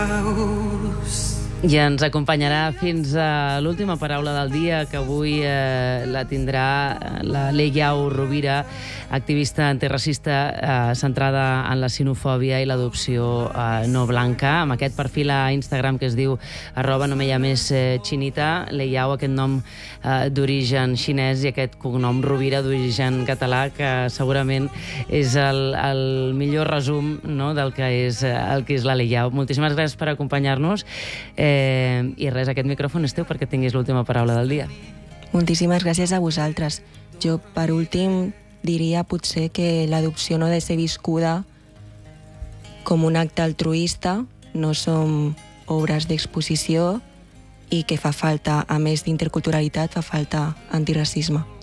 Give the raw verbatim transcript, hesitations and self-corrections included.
I ens acompanyarà fins a l'última paraula del dia, que avui eh, la tindrà la Leyau Rovira, activista antiracista eh, centrada en la sinofòbia i l'adopció eh, no blanca, amb aquest perfil a Instagram que es diu arroba no me llames eh, chinita. Leyau, aquest nom eh, d'origen xinès, i aquest cognom Rovira d'origen català, que segurament és el, el millor resum, no?, del que és, el que és la Leyau. Moltíssimes gràcies per acompanyar-nos. Eh, Eh, I res, aquest micròfon és teu perquè tinguis l'última paraula del dia. Moltíssimes gràcies a vosaltres. Jo, per últim, diria potser que l'adopció no ha de ser viscuda com un acte altruista, no som obres d'exposició, i que fa falta, a més d'interculturalitat, fa falta antiracisme.